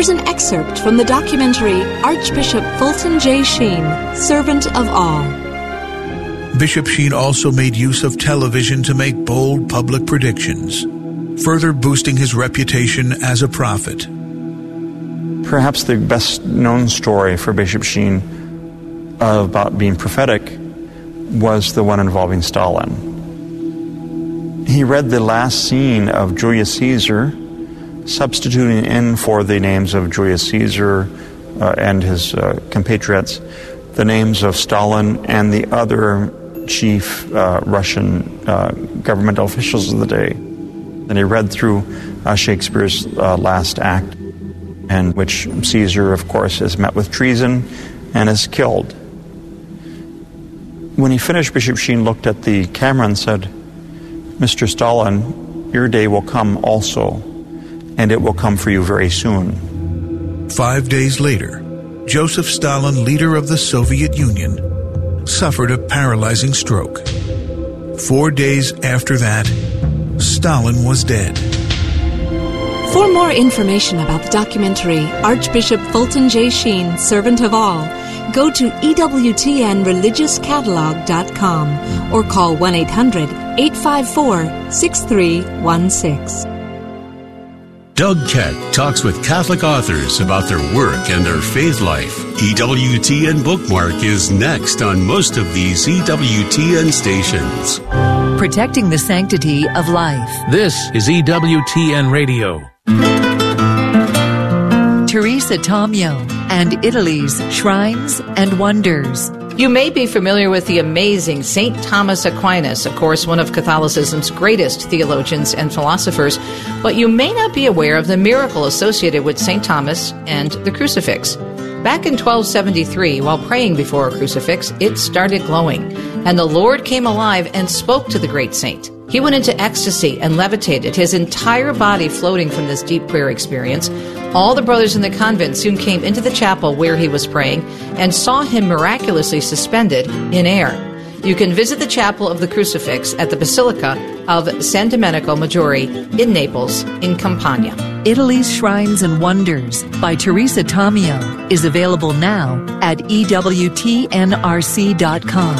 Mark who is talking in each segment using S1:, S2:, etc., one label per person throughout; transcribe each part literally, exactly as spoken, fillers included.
S1: Here's an excerpt from the documentary Archbishop Fulton J. Sheen, Servant of All.
S2: Bishop Sheen also made use of television to make bold public predictions, further boosting his reputation as a prophet.
S3: Perhaps the best-known story for Bishop Sheen uh, about being prophetic was the one involving Stalin. He read the last scene of Julius Caesar, substituting in for the names of Julius Caesar uh, and his uh, compatriots, the names of Stalin and the other chief uh, Russian uh, governmental officials of the day. And he read through uh, Shakespeare's uh, last act, in which Caesar, of course, is met with treason and is killed. When he finished, Bishop Sheen looked at the camera and said, "Mister Stalin, your day will come also, and it will come for you very soon."
S2: Five days later, Joseph Stalin, leader of the Soviet Union, suffered a paralyzing stroke. Four days after that, Stalin was dead.
S1: For more information about the documentary Archbishop Fulton J. Sheen, Servant of All, go to E W T N religious catalog dot com or call one eight hundred eight five four six three one six.
S4: Doug Keck talks with Catholic authors about their work and their faith life. E W T N Bookmark is next on most of these E W T N stations.
S5: Protecting the sanctity of life.
S6: This is E W T N Radio.
S5: Teresa Tomeo and Italy's Shrines and Wonders.
S7: You may be familiar with the amazing Saint Thomas Aquinas, of course, one of Catholicism's greatest theologians and philosophers, but you may not be aware of the miracle associated with Saint Thomas and the crucifix. Back in twelve seventy-three, while praying before a crucifix, it started glowing, and the Lord came alive and spoke to the great saint. He went into ecstasy and levitated, his entire body floating from this deep prayer experience. All the brothers in the convent soon came into the chapel where he was praying and saw him miraculously suspended in air. You can visit the Chapel of the Crucifix at the Basilica of San Domenico Maggiore in Naples, in Campania.
S5: Italy's Shrines and Wonders by Teresa Tomeo is available now at E W T N R C dot com.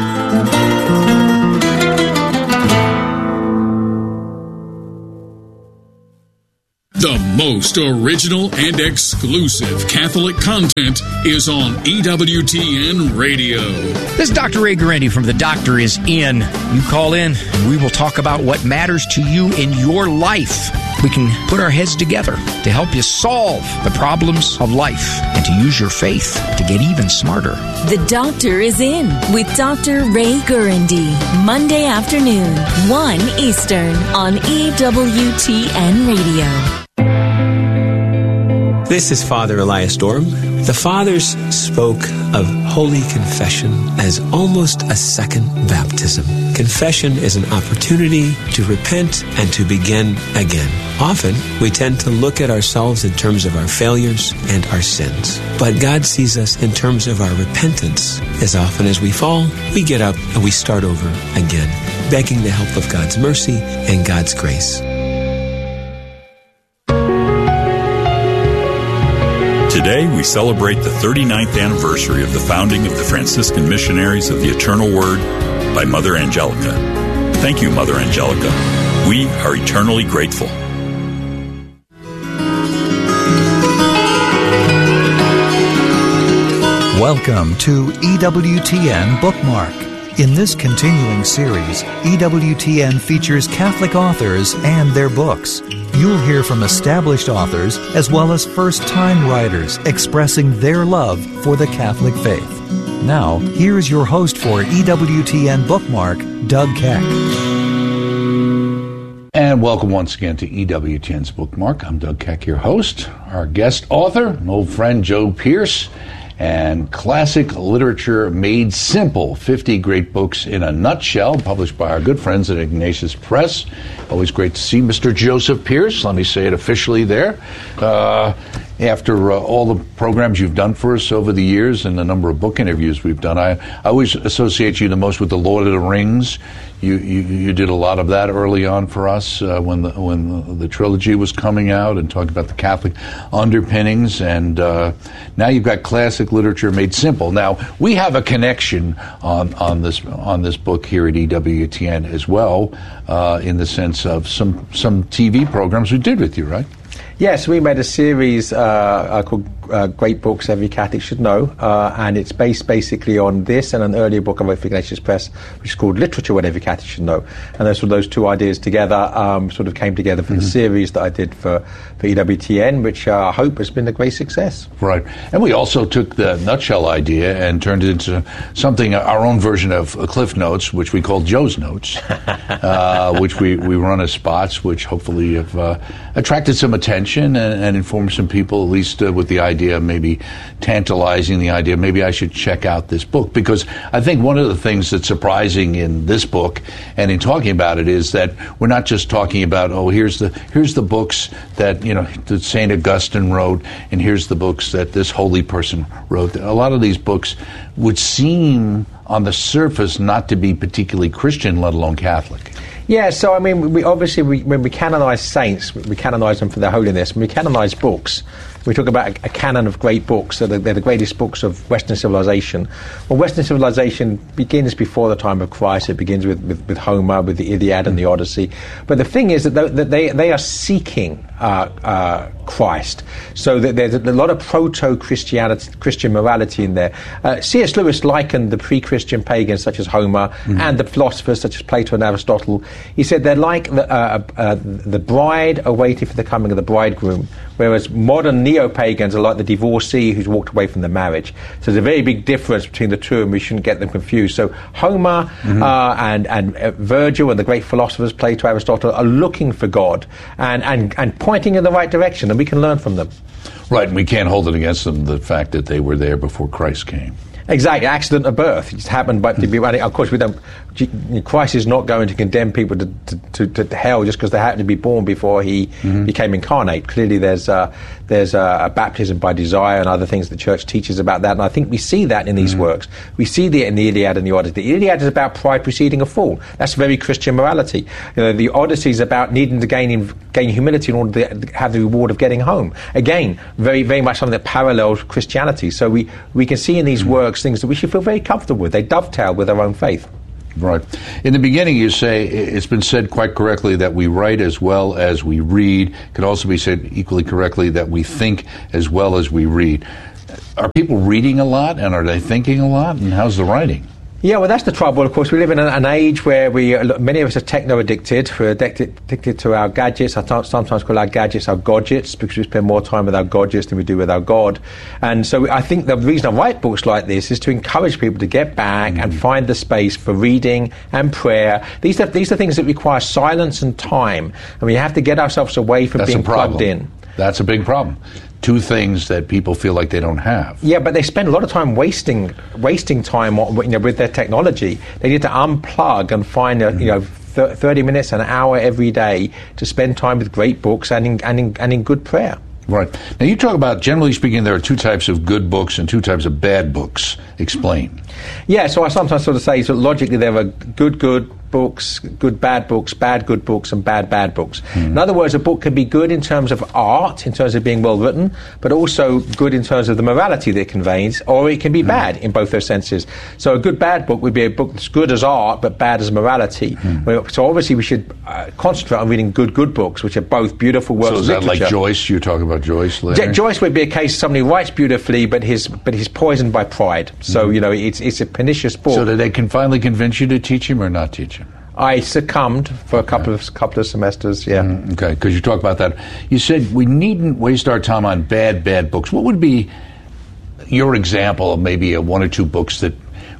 S8: The most original and exclusive Catholic content is on E W T N Radio.
S6: This is Doctor Ray Guarendi from The Doctor Is In. You call in, and we will talk about what matters to you in your life. We can put our heads together to help you solve the problems of life and to use your faith to get even smarter.
S9: The Doctor Is In with Doctor Ray Guarendi. Monday afternoon, one Eastern on E W T N Radio.
S10: This is Father Elias Dorm. The Fathers spoke of Holy Confession as almost a second baptism. Confession is an opportunity to repent and to begin again. Often, we tend to look at ourselves in terms of our failures and our sins. But God sees us in terms of our repentance. As often as we fall, we get up and we start over again, begging the help of God's mercy and God's grace.
S11: Today, we celebrate the thirty-ninth anniversary of the founding of the Franciscan Missionaries of the Eternal Word by Mother Angelica. Thank you, Mother Angelica. We are eternally grateful.
S12: Welcome to E W T N Bookmark. In this continuing series, E W T N features Catholic authors and their books. You'll hear from established authors as well as first-time writers expressing their love for the Catholic faith. Now, here's your host for E W T N Bookmark, Doug Keck.
S13: And welcome once again to E W T N's Bookmark. I'm Doug Keck, your host. Our guest author, an old friend, Joe Pierce, and Classic Literature Made Simple, fifty Great Books in a Nutshell, published by our good friends at Ignatius Press. Always great to see Mister Joseph Pierce. Let me say it officially there. Uh, after uh, all the programs you've done for us over the years and the number of book interviews we've done, I, I always associate you the most with the Lord of the Rings. You you, you did a lot of that early on for us uh, when the when the, the trilogy was coming out and talking about the Catholic underpinnings. And uh, now you've got classic literature made simple. Now we have a connection on on this on this book here at E W T N as well, uh, in the sense of some some T V programs we did with you, right?
S14: Yes, we made a series uh, uh, called uh, Great Books Every Catholic Should Know, uh, and it's based basically on this and an earlier book I wrote for Ignatius Press, which is called Literature What Every Catholic Should Know. And those, those two ideas together um, sort of came together for mm-hmm. the series that I did for, for E W T N, which uh, I hope has been a great success.
S13: Right. And we also took the nutshell idea and turned it into something, our own version of uh, Cliff Notes, which we call Joe's Notes, uh, which we, we run as spots, which hopefully have uh, attracted some attention and, and informed some people, at least uh, with the idea, maybe tantalizing the idea, maybe I should check out this book. Because I think one of the things that's surprising in this book and in talking about it is that we're not just talking about, oh, here's the here's the books that, you know, that Saint Augustine wrote, and here's the books that this holy person wrote. A lot of these books would seem on the surface not to be particularly Christian, let alone Catholic.
S14: Yeah, so I mean, we obviously we, when we canonize saints, we canonize them for their holiness. When we canonize books, we talk about a, a canon of great books. So they're, they're the greatest books of Western civilization. Well, Western civilization begins before the time of Christ. It begins with, with, with Homer, with the Iliad and the Odyssey. But the thing is that they, that they, they are seeking uh, uh, Christ. So that there's a lot of proto-Christianity, Christian morality in there. Uh, C S Lewis likened the pre-Christian pagans such as Homer mm-hmm. and the philosophers such as Plato and Aristotle. He said they're like the, uh, uh, the bride awaiting for the coming of the bridegroom, whereas modern neo-pagans are like the divorcee who's walked away from the marriage. So there's a very big difference between the two, and we shouldn't get them confused. So Homer mm-hmm. uh, and, and uh, Virgil and the great philosophers, Plato, Aristotle, are looking for God and, and, and pointing in the right direction, and we can learn from them.
S13: Right, and we can't hold it against them, the fact that they were there before Christ came.
S14: Exactly, accident of birth. It just happened, but to be running. Of course, we don't. Christ is not going to condemn people to, to, to, to hell just because they happened to be born before he mm-hmm. became incarnate. Clearly, there's uh, there's uh, a baptism by desire and other things the Church teaches about that, and I think we see that in these mm-hmm. works. We see that in the Iliad and the Odyssey. The Iliad is about pride preceding a fall. That's very Christian morality. You know, the Odyssey is about needing to gain in, gain humility in order to have the reward of getting home. Again, very very much something that parallels Christianity. So we we can see in these mm-hmm. works things that we should feel very comfortable with. They dovetail with our own faith.
S13: Right. In the beginning, you say, it's been said quite correctly that we write as well as we read. It can also be said equally correctly that we think as well as we read. Are people reading a lot, and are they thinking a lot, and how's the writing?
S14: Yeah, well, that's the trouble. Of course, we live in an, an age where we, many of us are techno-addicted. We're addicted, addicted to our gadgets. I sometimes call our gadgets our godgets because we spend more time with our godgets than we do with our God. And so I think the reason I write books like this is to encourage people to get back mm-hmm. and find the space for reading and prayer. These are, these are things that require silence and time. And we have to get ourselves away from
S13: that's
S14: being plugged in.
S13: That's a big problem. Two things that people feel like they don't have.
S14: Yeah, but they spend a lot of time wasting wasting time, you know, with their technology. They need to unplug and find a, mm-hmm. you know th- thirty minutes, an hour every day to spend time with great books and in, and in, and in good prayer.
S13: Right. Now you talk about, generally speaking, there are two types of good books and two types of bad books. Explain.
S14: Yeah, so I sometimes sort of say, so logically there are good, good books, good, bad books, bad, good books, and bad, bad books. Mm. In other words, a book can be good in terms of art, in terms of being well written, but also good in terms of the morality that it conveys, or it can be mm. bad in both those senses. So a good, bad book would be a book that's good as art, but bad as morality. Mm. So obviously we should uh, concentrate on reading good, good books, which are both beautiful works of literature.
S13: So is that like Joyce? You're talking about Joyce later?
S14: Jo- Joyce would be a case of somebody who writes beautifully, but his but he's poisoned by pride. So, mm. you know, it's it's a pernicious book.
S13: So did they can finally convince you to teach him or not teach him?
S14: I succumbed for okay. a couple of couple of semesters, yeah.
S13: Mm, okay, because you talk about that. You said we needn't waste our time on bad, bad books. What would be your example of maybe a one or two books that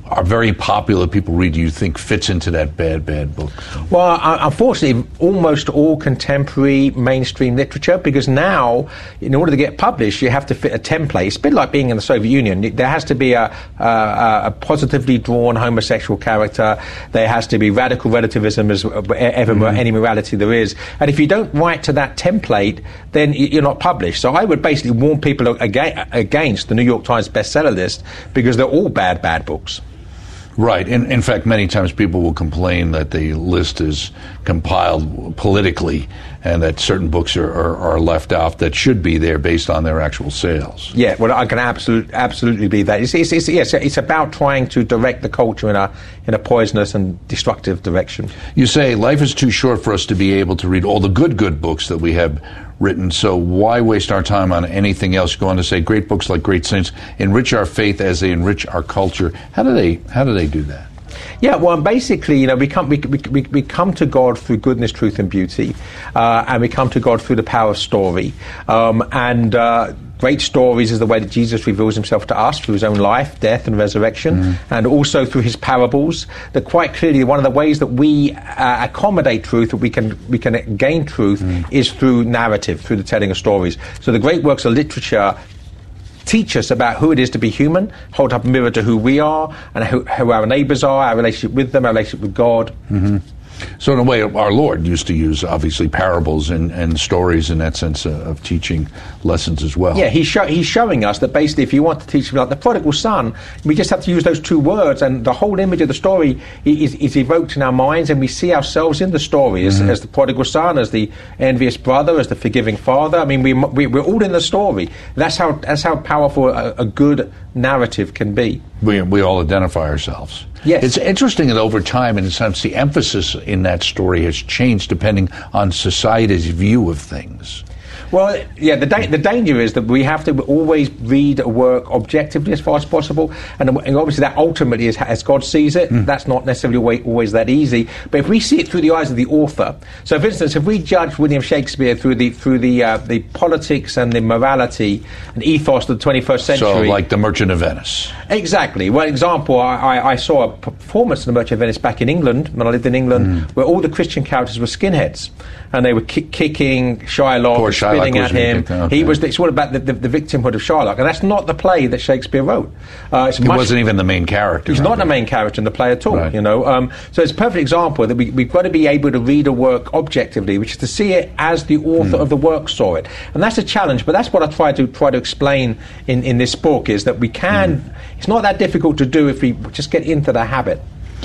S13: are very popular, people read, do you think fits into that bad, bad book?
S14: Well, uh, unfortunately, almost all contemporary mainstream literature, because now, in order to get published, you have to fit a template. It's a bit like being in the Soviet Union. There has to be a, a, a positively drawn homosexual character. There has to be radical relativism as ever mm-hmm. any morality there is. And if you don't write to that template, then you're not published. So I would basically warn people against the New York Times bestseller list, because they're all bad, bad books.
S13: Right. In, in fact, many times people will complain that the list is compiled politically and that certain books are, are, are left out that should be there based on their actual sales.
S14: Yeah, well, I can absolute, absolutely believe that. It's, it's, it's, yes, it's about trying to direct the culture in a, in a poisonous and destructive direction.
S13: You say life is too short for us to be able to read all the good, good books that we have written, so why waste our time on anything else? You go on to say great books like Great Saints enrich our faith as they enrich our culture. How do they how do they do that?
S14: Yeah, well, basically, you know, we come we, we, we come to God through goodness, truth, and beauty, uh, and we come to God through the power of story. Um, and uh, great stories is the way that Jesus reveals himself to us through his own life, death, and resurrection, mm. and also through his parables. That quite clearly, one of the ways that we uh, accommodate truth, that we can we can gain truth, mm. is through narrative, through the telling of stories. So the great works of literature teach us about who it is to be human, hold up a mirror to who we are, and who, who our neighbours are, our relationship with them, our relationship with God.
S13: Mm-hmm. So in a way, our Lord used to use, obviously, parables and, and stories in that sense uh, of teaching lessons as well.
S14: Yeah, he's, show, he's showing us that basically if you want to teach, like the prodigal son, we just have to use those two words, and the whole image of the story is, is evoked in our minds, and we see ourselves in the story as, mm-hmm. as the prodigal son, as the envious brother, as the forgiving father. I mean, we, we, we're all in the story. That's how, that's how powerful a, a good narrative can be.
S13: We, we all identify ourselves.
S14: Yes.
S13: It's interesting that over time, in a sense, the emphasis in that story has changed depending on society's view of things.
S14: Well, yeah, the, da- the danger is that we have to always read a work objectively as far as possible, and, and obviously that ultimately is as God sees it. Mm. That's not necessarily always, always that easy. But if we see it through the eyes of the author, so for instance, if we judge William Shakespeare through the through the uh, the politics and the morality and ethos of the twenty-first century,
S13: so like The Merchant of Venice,
S14: exactly. Well, example, I, I, I saw a performance of The Merchant of Venice back in England when I lived in England, mm. where all the Christian characters were skinheads, and they were ki- kicking Shylock,
S13: Poor Shylock
S14: spitting at him.
S13: Okay.
S14: He was. It's all about the, the, the victimhood of Shylock, and that's not the play that Shakespeare wrote. Uh, it's
S13: he
S14: much,
S13: wasn't even the main character.
S14: He's
S13: right?
S14: not the main character in the play at all.
S13: Right.
S14: You know, um, so it's a perfect example that we, we've got to be able to read a work objectively, which is to see it as the author mm. of the work saw it, and that's a challenge. But that's what I try to try to explain in, in this book, is that we can. Mm. It's not that difficult to do if we just get into the habit.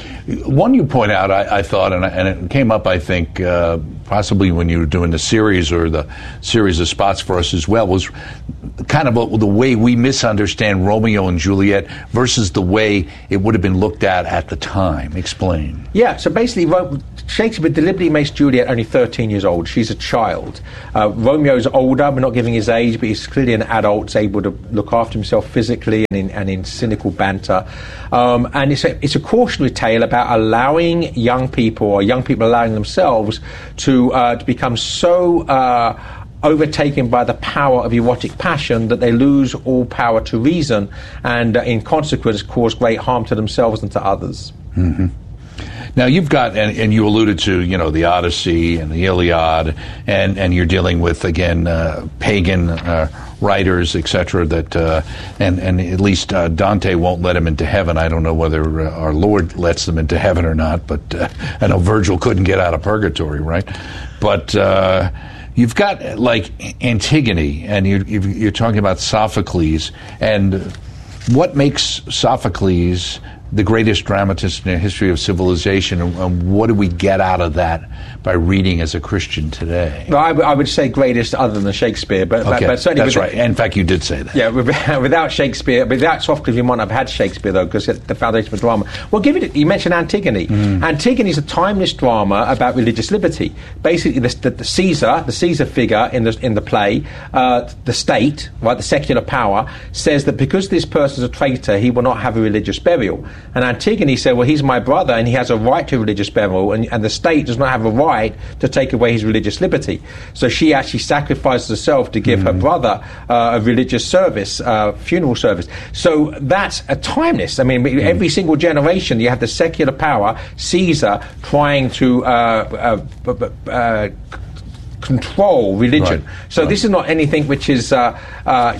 S13: One you point out, I, I thought, and, and it came up, I think, uh, possibly when you were doing the series or the series of spots for us as well, was kind of a, the way we misunderstand Romeo and Juliet versus the way it would have been looked at at the time. Explain.
S14: Yeah, so basically, Shakespeare deliberately makes Juliet only thirteen years old. She's a child. Uh, Romeo's older, we're not giving his age, but he's clearly an adult, able to look after himself physically and in, and in cynical banter. Um, and it's a, it's a cautionary tale about allowing young people, or young people allowing themselves to, uh, to become so uh, overtaken by the power of erotic passion that they lose all power to reason, and uh, in consequence cause great harm to themselves and to others.
S13: Mm-hmm. Now you've got, and, and you alluded to, you know, the Odyssey and the Iliad, and, and you're dealing with, again, uh, pagan uh, writers, et cetera, that, uh, and, and at least uh, Dante won't let him into heaven. I don't know whether uh, our Lord lets them into heaven or not, but uh, I know Virgil couldn't get out of purgatory, right? But uh, you've got, like, Antigone, and you're, you're talking about Sophocles, and what makes Sophocles the greatest dramatist in the history of civilization, and, and what do we get out of that by reading as a Christian today?
S14: Well, I, w- I would say greatest other than Shakespeare, but,
S13: okay,
S14: but, but certainly
S13: that's
S14: with,
S13: right. In fact, you did say that.
S14: Yeah, without Shakespeare, without Sophocles, we might not have had Shakespeare though, because it's the foundation of drama. Well, give it. You mentioned Antigone. Mm. Antigone is a timeless drama about religious liberty. Basically, the, the, the Caesar, the Caesar figure in the in the play, uh, the state, right, the secular power, says that because this person is a traitor, he will not have a religious burial. And Antigone said, well, he's my brother and he has a right to religious burial, and, and the state does not have a right to take away his religious liberty. So she actually sacrificed herself to give mm. her brother uh, a religious service, uh, funeral service. So that's a timeless. I mean, mm. every single generation you have the secular power, Caesar, trying to uh, uh, uh, control religion. Right. So right. this is not anything which is uh, uh,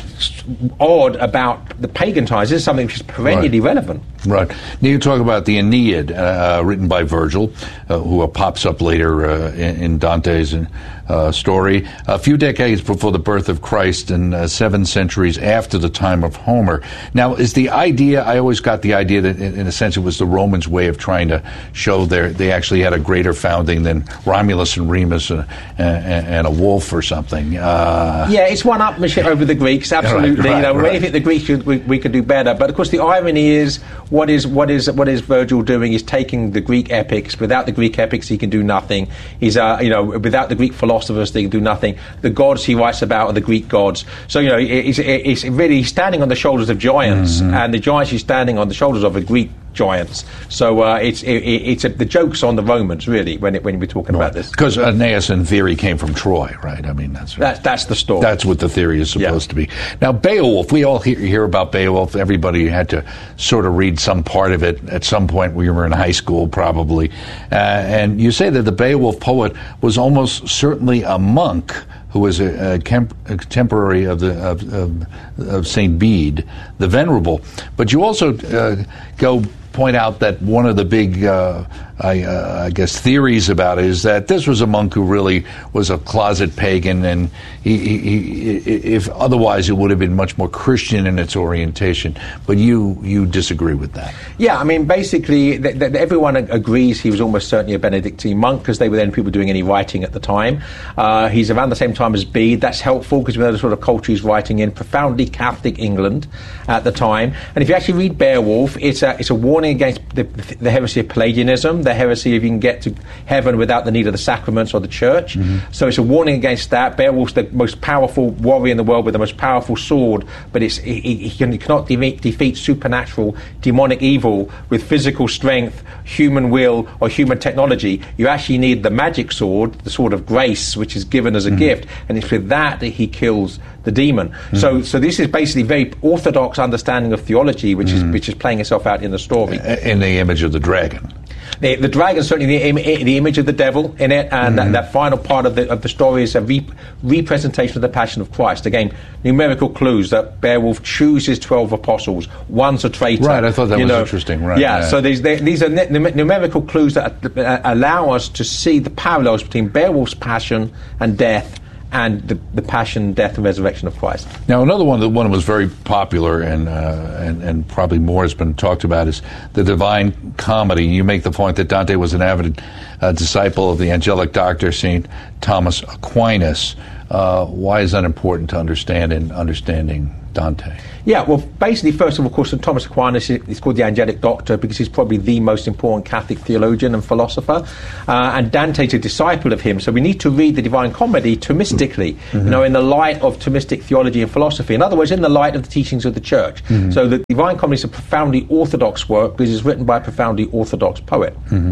S14: odd about the pagan times. This is something which is perennially right. relevant.
S13: Right. Now you talk about the Aeneid, uh, written by Virgil, uh, who uh, pops up later uh, in, in Dante's uh, story, a few decades before the birth of Christ and uh, seven centuries after the time of Homer. Now, is the idea, I always got the idea that, in, in a sense, it was the Romans' way of trying to show their, they actually had a greater founding than Romulus and Remus and, and, and a wolf or something. Uh,
S14: yeah, it's one upmanship over the Greeks, absolutely.
S13: Right, right,
S14: you know,
S13: right.
S14: we think the Greeks should, we, we could do better. But, of course, the irony is, What is what is what is Virgil doing? He's taking the Greek epics. Without the Greek epics, he can do nothing. He's uh, you know, without the Greek philosophers, they can do nothing. The gods he writes about are the Greek gods. So you know, he's, he's really standing on the shoulders of giants, mm-hmm. and the giants he's standing on the shoulders of are Greek giants. So uh, it's it, it's a, the joke's on the Romans, really, when it, when we're talking right. about this.
S13: Because Aeneas, in theory, came from Troy, right? I mean, that's
S14: that's, that's the story.
S13: That's what the theory is supposed
S14: yeah.
S13: to be. Now, Beowulf, we all hear, hear about Beowulf. Everybody had to sort of read some part of it at some point when you were in high school, probably. Uh, and you say that the Beowulf poet was almost certainly a monk who was a, a, camp, a contemporary of the of, of, of Saint Bede, the Venerable. But you also uh, go point out that one of the big, uh, I, uh, I guess, theories about it is that this was a monk who really was a closet pagan, and he, he, he, if otherwise it would have been much more Christian in its orientation. But you you disagree with that?
S14: Yeah, I mean, basically, th- th- everyone agrees he was almost certainly a Benedictine monk, because they were then people doing any writing at the time. Uh, he's around the same time as Bede. That's helpful because we know the sort of culture he's writing in. Profoundly Catholic England at the time. And if you actually read Beowulf, it's a it's a warning against the, the heresy of Pelagianism, the heresy if you can get to heaven without the need of the sacraments or the church. Mm-hmm. So it's a warning against that. Beowulf's the most powerful warrior in the world with the most powerful sword, but it's he, he, can, he cannot de- defeat supernatural demonic evil with physical strength, human will, or human technology. You actually need the magic sword, the sword of grace, which is given as a mm-hmm. gift, and it's with that that he kills the demon. Mm-hmm. So so this is basically very orthodox understanding of theology, which mm-hmm. is which is playing itself out in the story.
S13: In the image of the dragon.
S14: The, the dragon, certainly the, Im- the image of the devil in it, and mm-hmm. that, that final part of the of the story is a re- representation of the Passion of Christ. Again, numerical clues that Beowulf chooses twelve apostles. One's a traitor.
S13: Right, I thought that was
S14: know.
S13: interesting. Right.
S14: Yeah,
S13: yeah.
S14: so these these are n- numerical clues that uh, allow us to see the parallels between Beowulf's passion and death, and the, the passion, death, and resurrection of Christ.
S13: Now, another one that one that was very popular and, uh, and and probably more has been talked about is the Divine Comedy. You make the point that Dante was an avid uh, disciple of the angelic doctor, Saint Thomas Aquinas. Uh, why is that important to understand in understanding Dante?
S14: Yeah, well, basically, first of all, of course, Thomas Aquinas is called the angelic doctor because he's probably the most important Catholic theologian and philosopher, uh, and Dante's a disciple of him. So we need to read the Divine Comedy Thomistically, mm-hmm. you know, in the light of Thomistic theology and philosophy. In other words, in the light of the teachings of the Church. Mm-hmm. So the Divine Comedy is a profoundly orthodox work because it's written by a profoundly orthodox poet.
S13: Mm-hmm.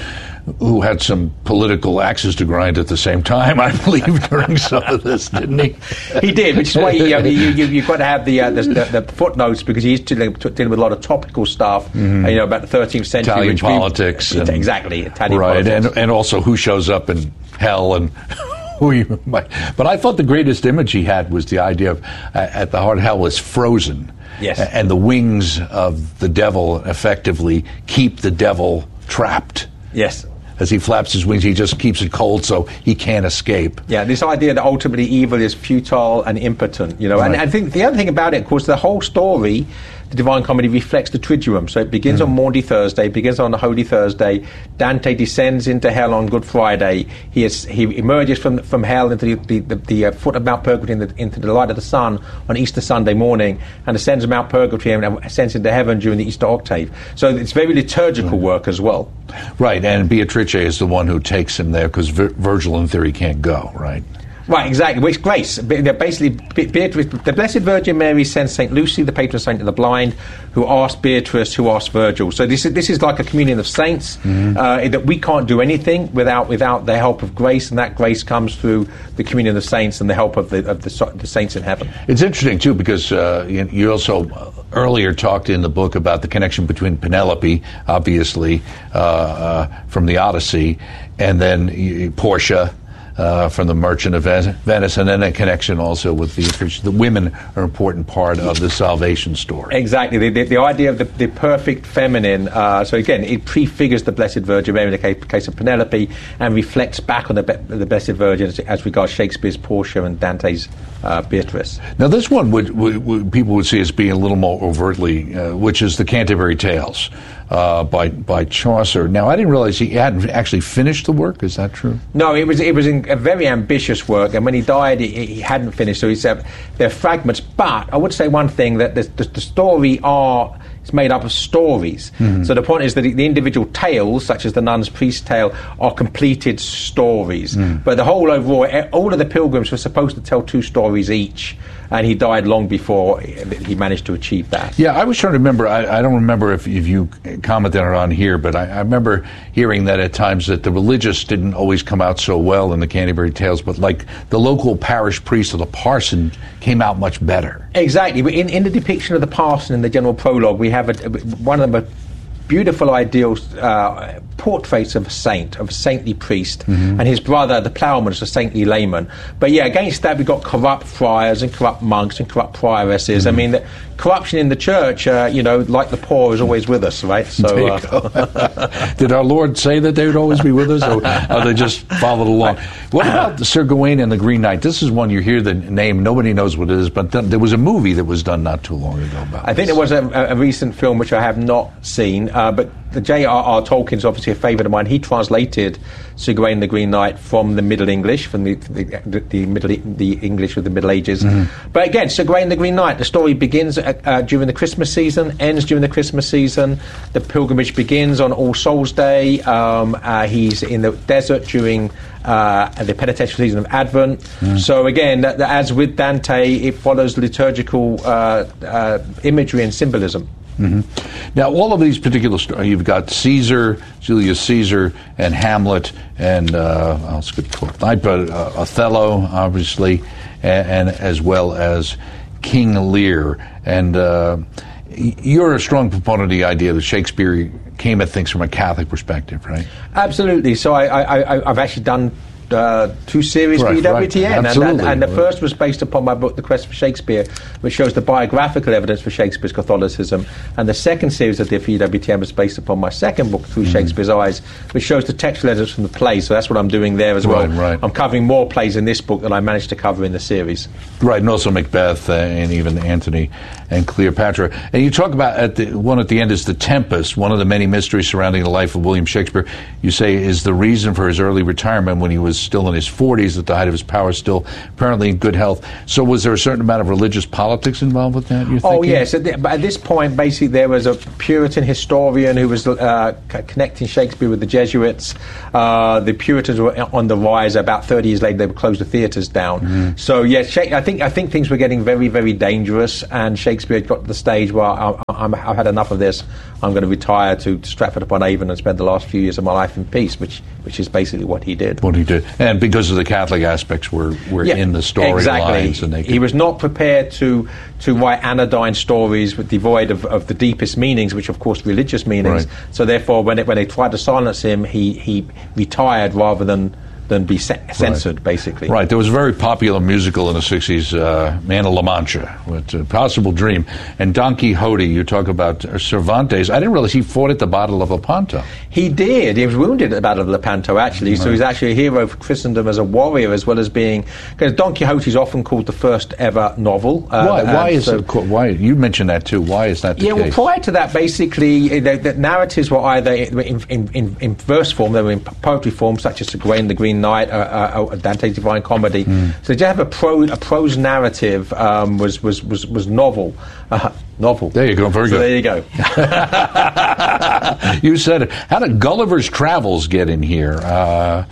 S13: Who had some political axes to grind at the same time, I believe, during some of this, didn't he?
S14: He did, which is why you, you, you, you've got to have the, uh, the, the, the footnotes, because he's dealing, dealing with a lot of topical stuff, mm-hmm. uh, you know, about the thirteenth century.
S13: Italian
S14: which
S13: politics.
S14: We,
S13: and,
S14: exactly, Italian
S13: right,
S14: politics.
S13: And, and also who shows up in hell and... who you might. But I thought the greatest image he had was the idea of, uh, at the heart of hell is frozen.
S14: Yes.
S13: And the wings of the devil effectively keep the devil trapped.
S14: Yes.
S13: As he flaps his wings, he just keeps it cold so he can't escape.
S14: Yeah, this idea that ultimately evil is futile and impotent, you know. Right. And I think the other thing about it, of course, the whole story, the Divine Comedy, reflects the Triduum. So it begins mm. on Maundy Thursday, begins on the Holy Thursday. Dante descends into hell on Good Friday. He is, he emerges from from hell into the, the, the, the uh, foot of Mount Purgatory, in the, into the light of the sun on Easter Sunday morning, and ascends Mount Purgatory and ascends into heaven during the Easter octave. So it's very liturgical mm. work as well.
S13: Right, and Beatrice is the one who takes him there because Vir- Virgil, in theory, can't go, right?
S14: Right, exactly. Well, it's grace. Basically, Beatrice, the Blessed Virgin Mary sends Saint Lucy, the patron saint of the blind, who asked Beatrice, who asked Virgil. So this is this is like a communion of saints, mm-hmm. uh, that we can't do anything without without the help of grace, and that grace comes through the communion of saints and the help of the of the, the saints in heaven.
S13: It's interesting too because uh, you, you also earlier talked in the book about the connection between Penelope, obviously uh, uh, from the Odyssey, and then uh, Portia. Uh, from the Merchant of Venice, and then a connection also with the the women are an important part of the salvation story.
S14: Exactly, the, the, the idea of the, the perfect feminine. Uh, so again, it prefigures the Blessed Virgin Mary in the case, case of Penelope, and reflects back on the, the Blessed Virgin as, as regards Shakespeare's Portia and Dante's uh, Beatrice.
S13: Now, this one would, would, would people would see as being a little more overtly, uh, which is the Canterbury Tales. Uh, by by Chaucer. Now, I didn't realize he hadn't actually finished the work. Is that true?
S14: No, it was it was in a very ambitious work, and when he died, he, he hadn't finished. So he said they're fragments. But I would say one thing, that the, the, the story are is made up of stories. Mm-hmm. So the point is that the individual tales, such as the Nun's Priest Tale, are completed stories. Mm. But the whole overall, all of the pilgrims were supposed to tell two stories each. And he died long before he managed to achieve that.
S13: Yeah, I was trying to remember. I, I don't remember if, if you commented on here, but I, I remember hearing that at times that the religious didn't always come out so well in the Canterbury Tales, but like the local parish priest or the parson came out much better.
S14: Exactly. In, in the depiction of the parson in the general prologue, we have a, one of the beautiful ideal uh, portraits of a saint, of a saintly priest, mm-hmm. and his brother, the ploughman, is a saintly layman. But yeah, against that we've got corrupt friars and corrupt monks and corrupt prioresses. Mm-hmm. I mean, the corruption in the church, uh, you know, like the poor, is always with us, right? So,
S13: uh, did our Lord say that they would always be with us, or, or they just followed along? What about the Sir Gawain and the Green Knight? This is one you hear the name, nobody knows what it is, but th- there was a movie that was done not too long ago about
S14: I
S13: this.
S14: think there was a, a recent film which I have not seen, uh, but the J R R Tolkien's obviously a favourite of mine. He translated Sir Gawain and the Green Knight from the Middle English, from the the, the, the Middle the English of the Middle Ages. Mm-hmm. But again, Sir Gawain and the Green Knight, the story begins uh, uh, during the Christmas season, ends during the Christmas season. The pilgrimage begins on All Souls Day. Um, uh, he's in the desert during uh, the penitential season of Advent. Mm. So again, that, that, as with Dante, it follows liturgical uh, uh, imagery and symbolism.
S13: Mm-hmm. Now, all of these particular stories, you've got Caesar, Julius Caesar, and Hamlet, and uh, I'll skip Twelfth Night, but uh, Othello, obviously, and, and as well as King Lear. And uh, you're a strong proponent of the idea that Shakespeare came at things from a Catholic perspective, right?
S14: Absolutely. So I, I, I've actually done Uh, two series
S13: right,
S14: for E W T N,
S13: right.
S14: and, and, and the first was based upon my book, The Quest for Shakespeare, which shows the biographical evidence for Shakespeare's Catholicism, and the second series I did for E W T N was based upon my second book, Through mm. Shakespeare's Eyes, which shows the textual evidence from the plays. So that's what I'm doing there as well.
S13: Right, right.
S14: I'm covering more plays in this book than I managed to cover in the series.
S13: Right, and also Macbeth uh, and even Antony and Cleopatra. And you talk about at the one at the end is The Tempest, one of the many mysteries surrounding the life of William Shakespeare. You say is the reason for his early retirement when he was still in his forties, at the height of his power, still apparently in good health. So was there a certain amount of religious politics involved with that, you think?
S14: Oh, yes. At, the, at this point, basically, there was a Puritan historian who was uh, c- connecting Shakespeare with the Jesuits. Uh, the Puritans were on the rise. About thirty years later, they would close the theatres down. Mm. So, yes, yeah, I think I think things were getting very, very dangerous, and Shakespeare had got to the stage where I, I, I've had enough of this. I'm going to retire to Stratford-upon-Avon and spend the last few years of my life in peace, which which is basically what he did.
S13: What he did. And because of the Catholic aspects were, were
S14: yeah,
S13: in the story
S14: exactly.
S13: lines. And they could...
S14: He was not prepared to to write anodyne stories with devoid of, of the deepest meanings, which of course religious meanings.
S13: Right.
S14: So therefore, when it, when they tried to silence him, he, he retired rather than than be censored,
S13: right.
S14: basically.
S13: Right. There was a very popular musical in the sixties, uh, Man of La Mancha, with a Possible Dream. And Don Quixote, you talk about Cervantes. I didn't realize he fought at the Battle of Lepanto.
S14: He did. He was wounded at the Battle of Lepanto, actually. Right. So he's actually a hero for Christendom as a warrior, as well as being... Because Don Quixote is often called the first ever novel.
S13: Uh, why? Why is
S14: so,
S13: it called... Why? You mentioned that, too. Why is that the
S14: yeah,
S13: case?
S14: Yeah, well, prior to that, basically, the, the narratives were either in, in, in, in verse form, they were in poetry form, such as Sir Gawain the Green Knight, uh, uh, Dante's Divine Comedy. Mm. So to have a, pro, a prose narrative um, was, was, was, was novel. Uh, novel.
S13: There you go. Very
S14: so
S13: good.
S14: there you go.
S13: You said it. How did Gulliver's Travels get in here? Uh,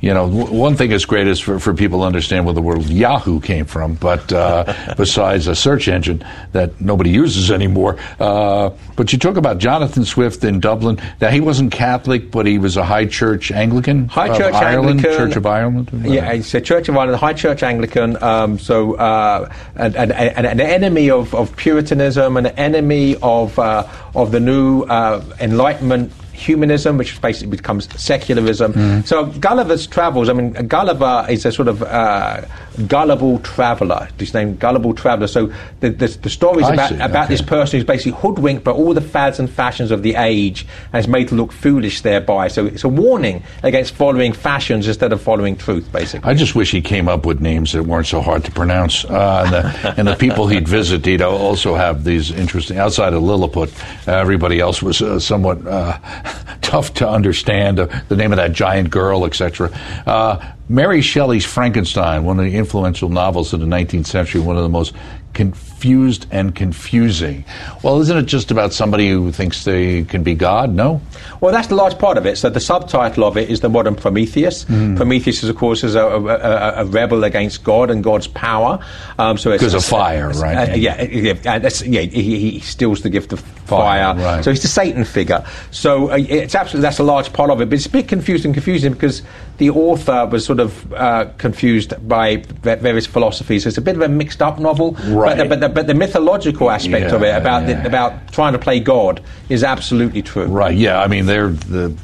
S13: you know, w- one thing is great is for, for people to understand where the word Yahoo came from, but uh, besides a search engine that nobody uses anymore. Uh, but you talk about Jonathan Swift in Dublin. Now, he wasn't Catholic, but he was a High Church Anglican.
S14: High
S13: of
S14: Church
S13: Ireland,
S14: Anglican.
S13: Church of Ireland.
S14: Yeah, it's a Church of Ireland, High Church Anglican. Um, so, uh, an, an, an enemy of, of Puritanism, an enemy of uh, of the new uh, Enlightenment humanism, which basically becomes secularism. Mm. So Gulliver's Travels, I mean, Gulliver is a sort of uh, gullible traveller. His name, Gullible Traveller. So the, the, the story is about, about
S13: okay.
S14: this person who's basically hoodwinked by all the fads and fashions of the age and is made to look foolish thereby. So it's a warning against following fashions instead of following truth, basically.
S13: I just wish he came up with names that weren't so hard to pronounce. Uh, and, the, and the people he'd visit, he'd also have these interesting, outside of Lilliput, uh, everybody else was uh, somewhat uh, tough to understand, uh, the name of that giant girl, et cetera. Uh, Mary Shelley's Frankenstein, one of the influential novels of the nineteenth century, one of the most confused and confusing. Well, isn't it just about somebody who thinks they can be God? No?
S14: Well, that's the large part of it. So the subtitle of it is The Modern Prometheus. Mm. Prometheus, is, of course, is a, a, a rebel against God and God's power. Um, so
S13: because of fire, right?
S14: Uh, yeah, yeah, and that's, yeah he, he steals the gift of fire. fire. Right. So he's the Satan figure. So uh, it's absolutely, that's a large part of it. But it's a bit confused and confusing because the author was sort of uh, confused by various philosophies. It's a bit of a mixed-up novel.
S13: Right.
S14: But the, but, the, but the mythological aspect
S13: yeah,
S14: of it, about
S13: yeah.
S14: the, about trying to play God, is absolutely true.
S13: Right, yeah. I mean, they're the...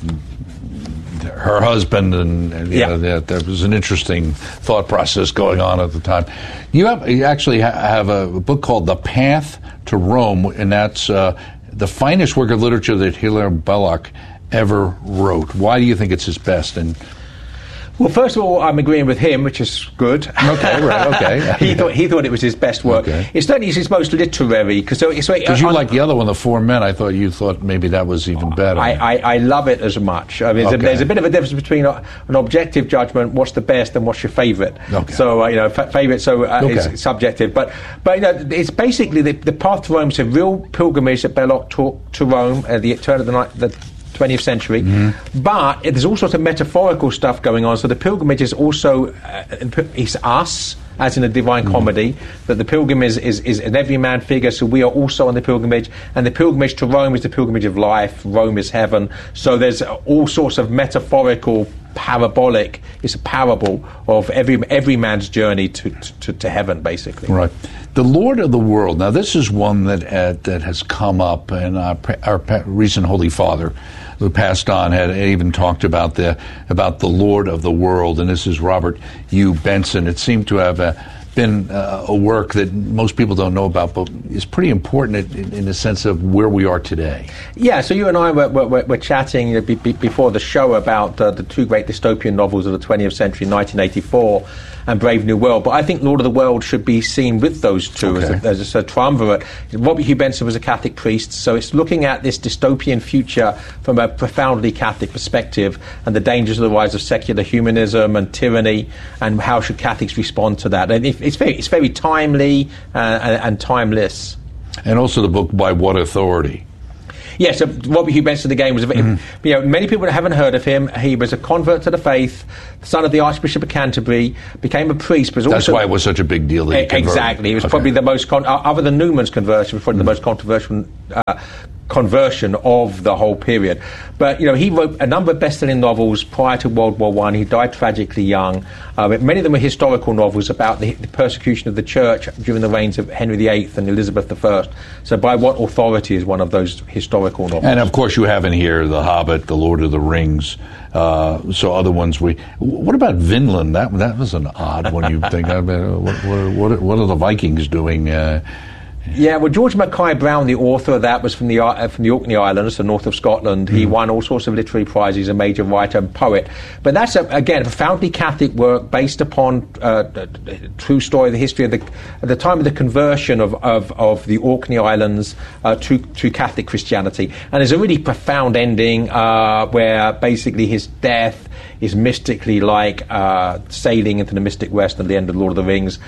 S13: her husband, and, and yeah, know, there was an interesting thought process going on at the time. You, have, you actually ha- have a book called The Path to Rome, and that's uh, the finest work of literature that Hilaire Belloc ever wrote. Why do you think it's his best? And
S14: well, first of all, I'm agreeing with him, which is good.
S13: Okay, right, okay.
S14: he thought he thought it was his best work.
S13: Okay.
S14: It's certainly his most literary. Because so, so,
S13: you uh, like the other one, The Four Men. I thought you thought maybe that was even better.
S14: I, I, I love it as much. I mean, there's,
S13: okay.
S14: a, there's a bit of a difference between a, an objective judgment, what's the best, and what's your favourite.
S13: Okay.
S14: So, uh, you know, f- favourite so uh,
S13: okay.
S14: is subjective. But, but you know, it's basically the, the path to Rome is a real pilgrimage that Belloc took to Rome at the turn of the night. The, twentieth century, mm-hmm. but there's all sorts of metaphorical stuff going on. So the pilgrimage is also uh, it's us, as in a Divine mm-hmm. Comedy, that the pilgrim is, is, is an everyman figure, so we are also on the pilgrimage, and the pilgrimage to Rome is the pilgrimage of life. Rome is heaven. So there's all sorts of metaphorical, parabolic, it's a parable of every every man's journey to, to, to heaven, basically.
S13: Right. The Lord of the World. Now, this is one that uh, that has come up, and our, our recent Holy Father, who passed on, had even talked about the about the Lord of the World, and this is Robert U. Benson. It seemed to have uh, been uh, a work that most people don't know about, but is pretty important in, in the sense of where we are today.
S14: Yeah, so you and I were, were, were chatting you know, be, be, before the show about uh, the two great dystopian novels of the twentieth century, nineteen eighty-four and Brave New World, but I think Lord of the World should be seen with those two okay. as, a, as a triumvirate. Robert Hugh Benson was a Catholic priest, so it's looking at this dystopian future from a profoundly Catholic perspective and the dangers of the rise of secular humanism and tyranny, and how should Catholics respond to that. And it's very, it's very timely uh, and, and timeless.
S13: And also the book By What Authority?
S14: Yes, yeah, so Robert Hugh Benson again was, a, mm-hmm. you know, many people haven't heard of him. He was a convert to the faith, son of the Archbishop of Canterbury, became a priest. But
S13: That's
S14: also,
S13: why it was such a big deal that he converted.
S14: Exactly. It was
S13: okay.
S14: probably the most, con- other than Newman's conversion, was probably mm-hmm. the most controversial uh, conversion of the whole period. But, you know, he wrote a number of best-selling novels prior to World War One. He died tragically young. Uh, many of them were historical novels about the, the persecution of the church during the reigns of Henry the Eighth and Elizabeth the First. So By What Authority is one of those historical novels.
S13: And, of course, you have in here The Hobbit, The Lord of the Rings, uh, so other ones we... What about Vinland? That that was an odd one, you think. I mean, what, what, what are the Vikings doing... Uh,
S14: Yeah, well, George Mackay Brown, the author of that, was from the uh, from the Orkney Islands, the north of Scotland. Mm. He won all sorts of literary prizes. He's a major writer and poet. But that's, a, again, a profoundly Catholic work based upon uh, a true story, the history of the at the time of the conversion of, of, of the Orkney Islands uh, to, to Catholic Christianity. And there's a really profound ending uh, where basically his death is mystically like uh, sailing into the mystic West at the end of Lord of the Rings.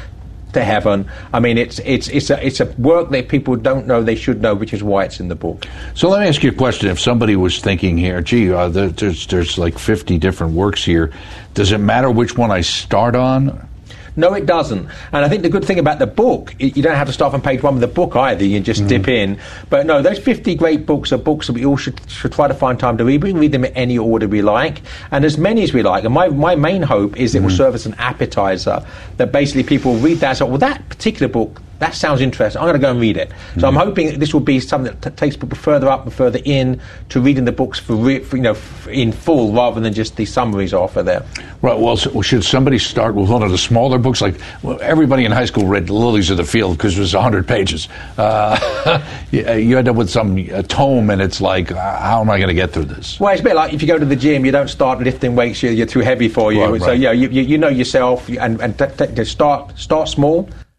S14: to heaven. I mean, it's it's it's a it's a work that people don't know they should know, which is why it's in the book.
S13: So let me ask you a question. If somebody was thinking here, gee, uh, there, there's there's like fifty different works here, does it matter which one I start on?
S14: No, it doesn't. And I think the good thing about the book, you don't have to start from page one with the book either. You just mm. dip in. But no, those fifty great books are books that we all should, should try to find time to read. We can read them in any order we like, and as many as we like. And my, my main hope is it mm. will serve as an appetizer, that basically people read that and say, well, that particular book, that sounds interesting, I'm going to go and read it. So mm. I'm hoping that this will be something that t- takes people further up and further in to reading the books for, re- for you know f- in full, rather than just the summaries offer there.
S13: Right. Well, so should somebody start with one of the smaller books? Like, well, everybody in high school read Lilies of the Field because it was one hundred pages. Uh, you, you end up with some a tome, and it's like, uh, how am I going to get through this?
S14: Well, it's a bit like if you go to the gym, you don't start lifting weights; you're, you're too heavy for you.
S13: Right,
S14: so
S13: right.
S14: yeah, you, you, you know yourself, and, and t- t- start start small.